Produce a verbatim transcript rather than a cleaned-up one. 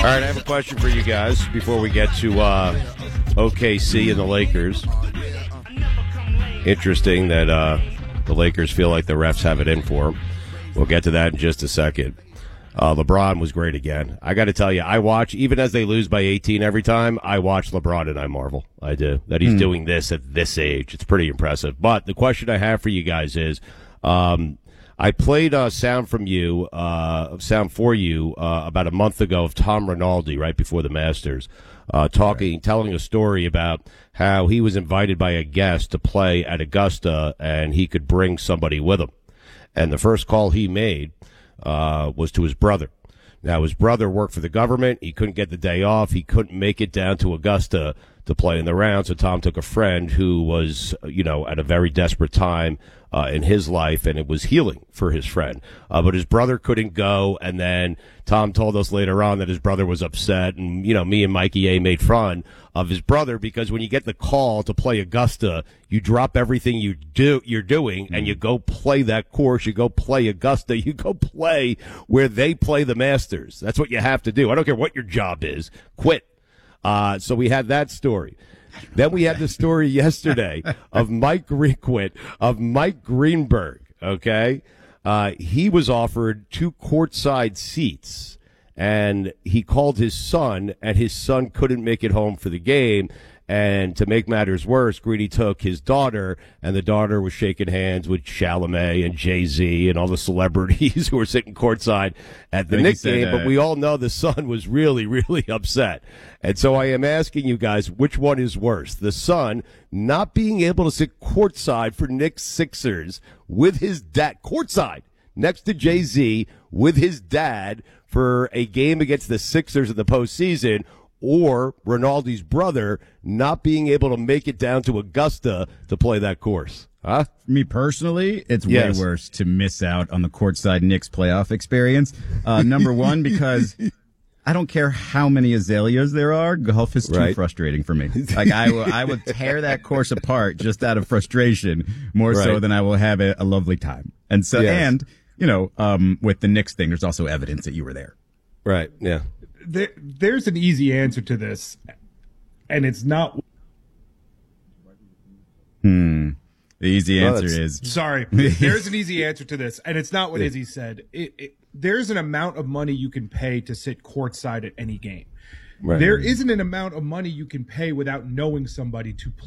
All right, I have a question for you guys before we get to uh, O K C and the Lakers. Interesting that uh, the Lakers feel like the refs have it in for them. We'll get to that in just a second. Uh, LeBron was great again. I got to tell you, I watch, even as they lose by eighteen every time, I watch LeBron and I marvel. I do. That he's mm. doing this at this age. It's pretty impressive. But the question I have for you guys is, um, I played uh, sound from you, uh, sound for you uh, about a month ago of Tom Rinaldi right before the Masters, uh, talking, right. telling a story about how he was invited by a guest to play at Augusta and he could bring somebody with him. And the first call he made uh, was to his brother. Now, his brother worked for the government. He couldn't get the day off. He couldn't make it down to Augusta to play in the round. So Tom took a friend who was, you know, at a very desperate time uh, in his life, and it was healing for his friend. Uh, but his brother couldn't go. And then Tom told us later on that his brother was upset. And, you know, me and Mikey A made fun of his brother because when you get the call to play Augusta, you drop everything you do, you're doing and you go play that course. You go play Augusta. You go play where they play the Masters. That's what you have to do. I don't care what your job is. Quit. Uh, so we had that story. Then we had the story yesterday of Mike Requit, of Mike Greenberg, okay? Uh, he was offered two courtside seats, and he called his son, and his son couldn't make it home for the game. And to make matters worse, Greeny took his daughter, and the daughter was shaking hands with Chalamet and Jay-Z and all the celebrities who were sitting courtside at the Knicks game. But we all know the son was really, really upset. And so I am asking you guys, which one is worse? The son not being able to sit courtside for Knicks Sixers with his dad, courtside, next to Jay-Z with his dad for a game against the Sixers in the postseason, or Rinaldi's brother not being able to make it down to Augusta to play that course. Huh? For me personally, it's yes. way worse to miss out on the courtside Knicks playoff experience. Uh, number one, because I don't care how many azaleas there are, golf is too right. frustrating for me. Like I will, I will tear that course apart just out of frustration, more right. so than I will have a, a lovely time. And so, yes. and you know, um, with the Knicks thing, there's also evidence that you were there. Right. Yeah. There, there's an easy answer to this, and it's not. Hmm. The easy answer well, is sorry. There's an easy answer to this, and it's not what yeah. Izzy said. It, it, there's an amount of money you can pay to sit courtside at any game. Right. There isn't an amount of money you can pay without knowing somebody to play.